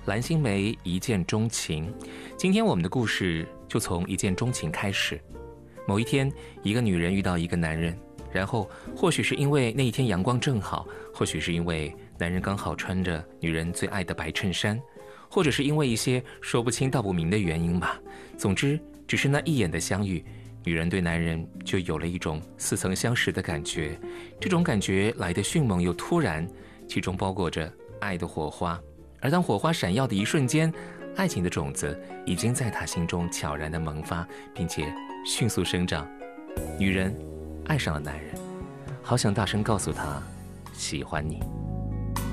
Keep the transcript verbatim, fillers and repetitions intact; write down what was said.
蓝心湄一见钟情。今天我们的故事就从一见钟情开始。某一天，一个女人遇到一个男人，然后或许是因为那一天阳光正好，或许是因为男人刚好穿着女人最爱的白衬衫，或者是因为一些说不清道不明的原因吧。总之，只是那一眼的相遇，女人对男人就有了一种似曾相识的感觉。这种感觉来得迅猛又突然，其中包裹着爱的火花。而当火花闪耀的一瞬间，爱情的种子已经在他心中悄然地萌发，并且迅速生长。女人爱上了男人，好想大声告诉他喜欢你。